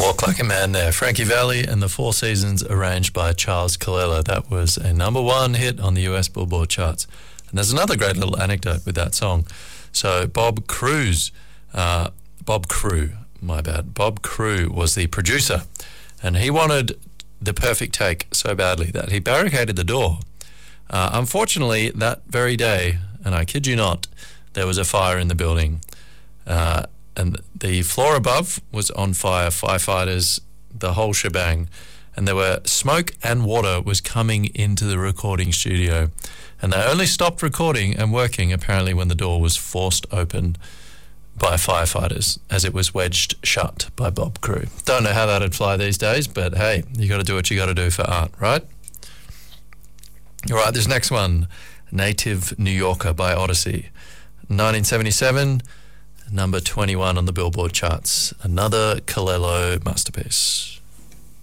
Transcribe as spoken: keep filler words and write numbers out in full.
Walk Like a Man there. Frankie Valli and the Four Seasons, arranged by Charles Colella. That was a number one hit on the U S Billboard charts. And there's another great little anecdote with that song. So Bob Cruz, uh, Bob Crew, my bad, Bob Crew was the producer, and he wanted the perfect take so badly that he barricaded the door. Uh, unfortunately, that very day, and I kid you not, there was a fire in the building. Uh, and the floor above was on fire, firefighters, the whole shebang. And there were smoke and water was coming into the recording studio. And they only stopped recording and working apparently when the door was forced open by firefighters as it was wedged shut by Bob Crew. Don't know how that'd fly these days, but hey, you got to do what you got to do for art, right? All right, this next one, Native New Yorker by Odyssey. nineteen seventy-seven, number twenty-one on the Billboard charts. Another Colello masterpiece.